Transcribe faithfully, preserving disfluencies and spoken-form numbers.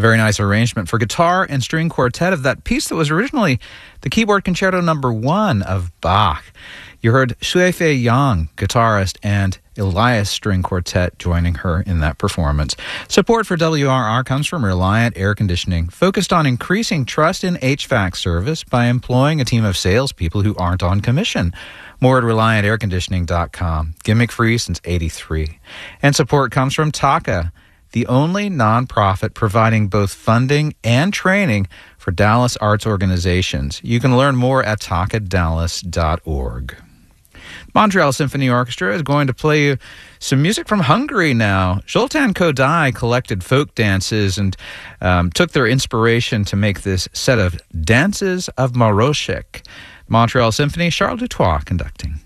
very nice arrangement for guitar and string quartet of that piece that was originally the keyboard concerto number one of Bach. You heard Shuifei Yang, guitarist, and Elias String Quartet joining her in that performance. Support for W R R comes from Reliant Air Conditioning, focused on increasing trust in H V A C service by employing a team of salespeople who aren't on commission. More at reliant air conditioning dot com. Gimmick-free since eighty-three. And support comes from Taka, the only nonprofit providing both funding and training for Dallas arts organizations. You can learn more at taka dallas dot org. Montreal Symphony Orchestra is going to play you some music from Hungary now. Zoltán Kodály collected folk dances and um, took their inspiration to make this set of Dances of Marosek. Montreal Symphony, Charles Dutoit conducting.